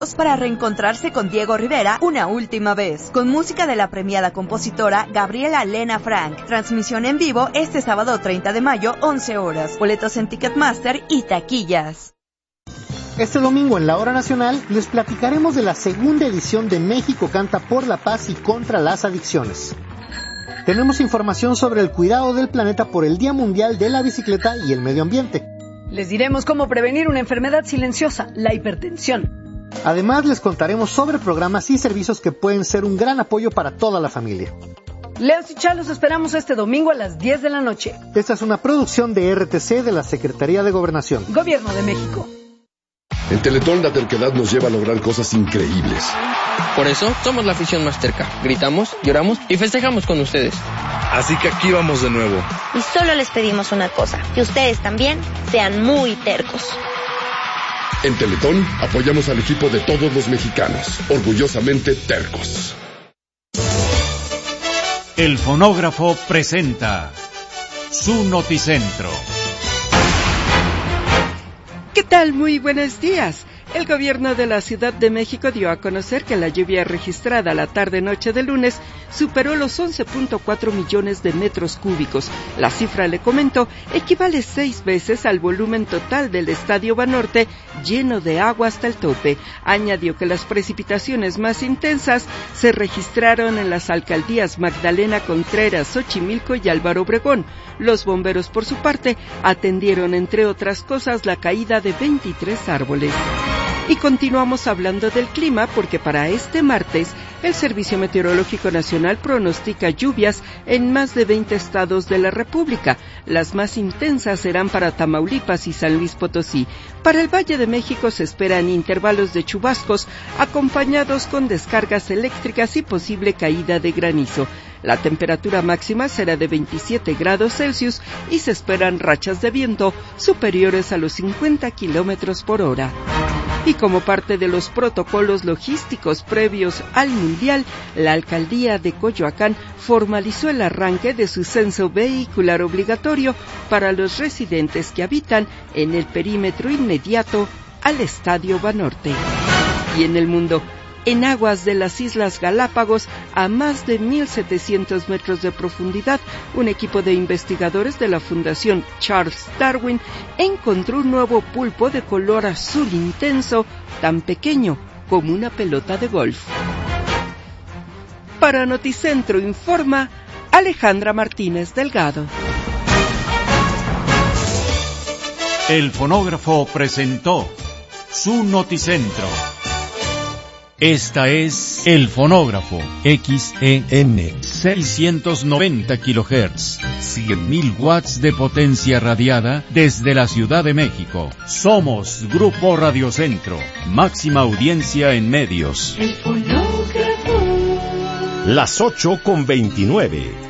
para reencontrarse con Diego Rivera una última vez, con música de la premiada compositora Gabriela Lena Frank. Transmisión en vivo este sábado 30 de mayo, 11 horas. Boletos en Ticketmaster y taquillas. Este domingo en la Hora Nacional les platicaremos de la segunda edición de México Canta por la Paz y contra las Adicciones. Tenemos información sobre el cuidado del planeta por el Día Mundial de la Bicicleta y el Medio Ambiente. Les diremos cómo prevenir una enfermedad silenciosa, la hipertensión. Además, les contaremos sobre programas y servicios que pueden ser un gran apoyo para toda la familia. Leos y Chá, los esperamos este domingo a las 10 de la noche. Esta es una producción de RTC de la Secretaría de Gobernación. Gobierno de México. En Teletón la terquedad nos lleva a lograr cosas increíbles. Por eso somos la afición más terca. Gritamos, lloramos y festejamos con ustedes. Así que aquí vamos de nuevo. Y solo les pedimos una cosa, que ustedes también sean muy tercos. En Teletón apoyamos al equipo de todos los mexicanos, orgullosamente tercos. El Fonógrafo presenta su Noticentro. ¿Qué tal? Muy buenos días. El gobierno de la Ciudad de México dio a conocer que la lluvia registrada la tarde-noche de lunes superó los 11.4 millones de metros cúbicos. La cifra, le comento, equivale 6 veces al volumen total del Estadio Banorte, lleno de agua hasta el tope. Añadió que las precipitaciones más intensas se registraron en las alcaldías Magdalena Contreras, Xochimilco y Álvaro Obregón. Los bomberos, por su parte, atendieron, entre otras cosas, la caída de 23 árboles. Y continuamos hablando del clima porque para este martes el Servicio Meteorológico Nacional pronostica lluvias en más de 20 estados de la República. Las más intensas serán para Tamaulipas y San Luis Potosí. Para el Valle de México se esperan intervalos de chubascos acompañados con descargas eléctricas y posible caída de granizo. La temperatura máxima será de 27 grados Celsius y se esperan rachas de viento superiores a los 50 kilómetros por hora. Y como parte de los protocolos logísticos previos al Mundial, la Alcaldía de Coyoacán formalizó el arranque de su censo vehicular obligatorio para los residentes que habitan en el perímetro inmediato al Estadio Banorte. Y en el mundo, en aguas de las Islas Galápagos, a más de 1.700 metros de profundidad, un equipo de investigadores de la Fundación Charles Darwin encontró un nuevo pulpo de color azul intenso, tan pequeño como una pelota de golf. Para Noticentro informa Alejandra Martínez Delgado. El Fonógrafo presentó su Noticentro. Esta es El Fonógrafo, XEN, 690 kHz, 100.000 watts de potencia radiada desde la Ciudad de México. Somos Grupo Radiocentro, máxima audiencia en medios. El Fonógrafo. Las 8:29.